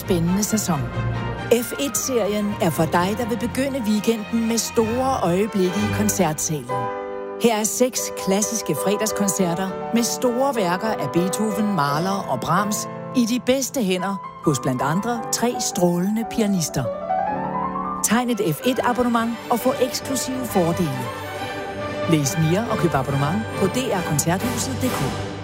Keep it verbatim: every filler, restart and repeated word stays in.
spændende sæson. F et-serien er for dig, der vil begynde weekenden med store øjeblikke i koncertsalen. Her er seks klassiske fredagskoncerter med store værker af Beethoven, Mahler og Brahms i de bedste hænder hos blandt andre tre strålende pianister. Tegn et F et-abonnement og få eksklusive fordele. Læs mere og køb abonnement på d r koncerthuset punktum d k.